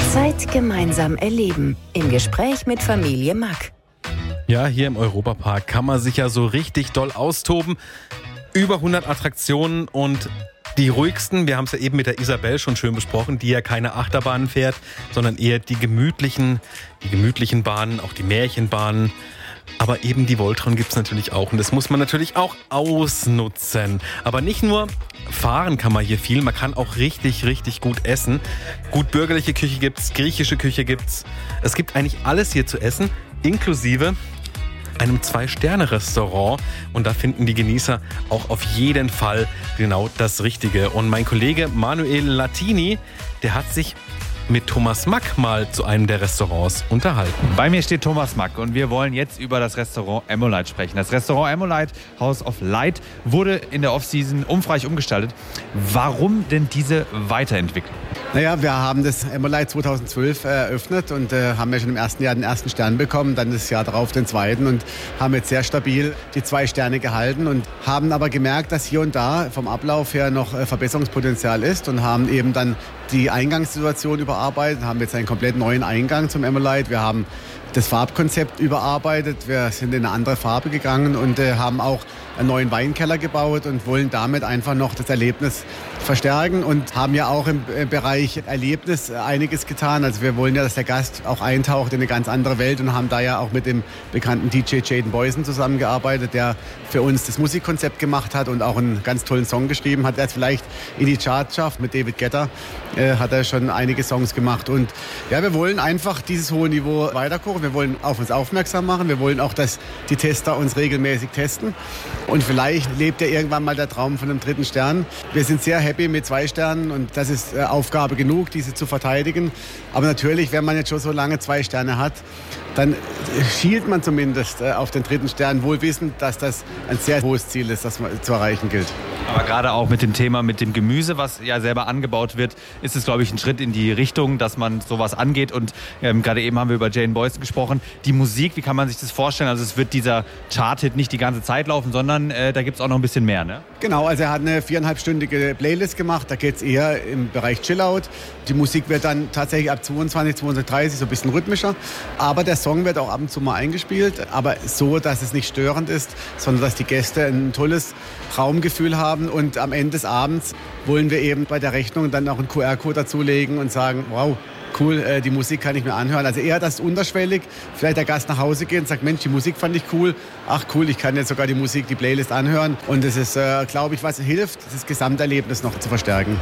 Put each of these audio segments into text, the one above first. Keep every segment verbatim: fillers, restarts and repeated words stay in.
Zeit gemeinsam erleben. Im Gespräch mit Familie Mack. Ja, hier im Europapark kann man sich ja so richtig doll austoben. Über hundert Attraktionen und die ruhigsten, wir haben es ja eben mit der Isabel schon schön besprochen, die ja keine Achterbahnen fährt, sondern eher die gemütlichen, die gemütlichen Bahnen, auch die Märchenbahnen. Aber eben die Voltron gibt es natürlich auch und das muss man natürlich auch ausnutzen. Aber nicht nur fahren kann man hier viel, man kann auch richtig, richtig gut essen. Gut bürgerliche Küche gibt's, griechische Küche gibt's. Es gibt eigentlich alles hier zu essen, inklusive einem Zwei-Sterne-Restaurant. Und da finden die Genießer auch auf jeden Fall genau das Richtige. Und mein Kollege Manuel Latini, der hat sich mit Thomas Mack mal zu einem der Restaurants unterhalten. Bei mir steht Thomas Mack und wir wollen jetzt über das Restaurant Emolite sprechen. Das Restaurant Emolite, House of Light, wurde in der Off-Season umfangreich umgestaltet. Warum denn diese Weiterentwicklung? Naja, wir haben das Emolite zweitausendzwölf eröffnet und äh, haben ja schon im ersten Jahr den ersten Stern bekommen, dann das Jahr darauf den zweiten und haben jetzt sehr stabil die zwei Sterne gehalten und haben aber gemerkt, dass hier und da vom Ablauf her noch äh, Verbesserungspotenzial ist und haben eben dann die Eingangssituation überarbeitet, haben jetzt einen komplett neuen Eingang zum Emolite. Wir haben das Farbkonzept überarbeitet, wir sind in eine andere Farbe gegangen und äh, haben auch einen neuen Weinkeller gebaut und wollen damit einfach noch das Erlebnis verstärken und haben ja auch im Bereich Erlebnis einiges getan. Also wir wollen ja, dass der Gast auch eintaucht in eine ganz andere Welt und haben da ja auch mit dem bekannten D J Jaden Boysen zusammengearbeitet, der für uns das Musikkonzept gemacht hat und auch einen ganz tollen Song geschrieben hat, der es vielleicht in die Charts schafft. Mit David Guetta äh, hat er schon einige Songs gemacht und ja, wir wollen einfach dieses hohe Niveau weiterkochen. Wir wollen auf uns aufmerksam machen. Wir wollen auch, dass die Tester uns regelmäßig testen. Und vielleicht lebt ja irgendwann mal der Traum von einem dritten Stern. Wir sind sehr happy mit zwei Sternen und das ist äh, Aufgabe genug, diese zu verteidigen. Aber natürlich, wenn man jetzt schon so lange zwei Sterne hat, dann schielt man zumindest äh, auf den dritten Stern, wohl wissend, dass das ein sehr hohes Ziel ist, das man zu erreichen gilt. Aber gerade auch mit dem Thema mit dem Gemüse, was ja selber angebaut wird, ist es, glaube ich, ein Schritt in die Richtung, dass man sowas angeht. Und ähm, gerade eben haben wir über Jaden Boysen gesprochen. Die Musik, wie kann man sich das vorstellen? Also es wird dieser Chart-Hit nicht die ganze Zeit laufen, sondern äh, da gibt es auch noch ein bisschen mehr, ne? Genau, also er hat eine viereinhalbstündige Playlist gemacht. Da geht es eher im Bereich Chillout. Die Musik wird dann tatsächlich ab zweiundzwanzig, zweiundzwanzig Uhr dreißig so ein bisschen rhythmischer. Aber der Song wird auch ab und zu mal eingespielt. Aber so, dass es nicht störend ist, sondern dass die Gäste ein tolles Raumgefühl haben. Und am Ende des Abends wollen wir eben bei der Rechnung dann auch einen Q R-Code dazulegen und sagen, wow, cool, äh, die Musik kann ich mir anhören. Also eher das unterschwellig, vielleicht der Gast nach Hause geht und sagt, Mensch, die Musik fand ich cool. Ach cool, ich kann jetzt sogar die Musik, die Playlist anhören. Und das ist, äh, glaube ich, was hilft, das Gesamterlebnis noch zu verstärken.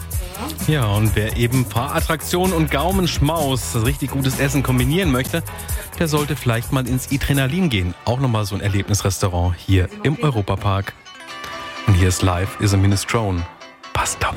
Ja, und wer eben Fahrattraktionen und Gaumenschmaus, das richtig gutes Essen kombinieren möchte, der sollte vielleicht mal ins Adrenalin gehen. Auch nochmal so ein Erlebnisrestaurant hier im Europapark. Und hier ist Live is a Minestrone. Passt auf.